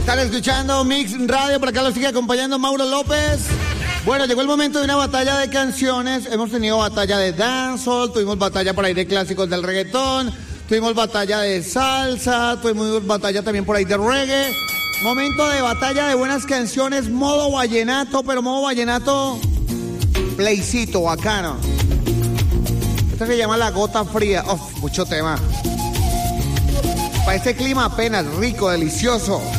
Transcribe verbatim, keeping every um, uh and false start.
Están escuchando Mix Radio, por acá lo sigue acompañando Mauro López. Bueno, llegó el momento de una batalla de canciones. Hemos tenido batalla de dancehall, tuvimos batalla por ahí de clásicos del reggaetón, tuvimos batalla de salsa, tuvimos batalla también por ahí de reggae. Momento de batalla de buenas canciones, modo vallenato, pero modo vallenato playcito, bacano. Esta se llama La Gota Fría. Uf, mucho tema. Para este clima apenas rico, delicioso.